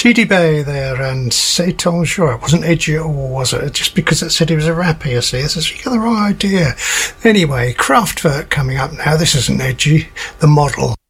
TD Bay there, and C'est Ton Jour. It wasn't edgy at all, was it? Just because it said he was a rapper, you see. This is, you got the wrong idea. Anyway, Kraftwerk coming up now. This isn't edgy. The Model.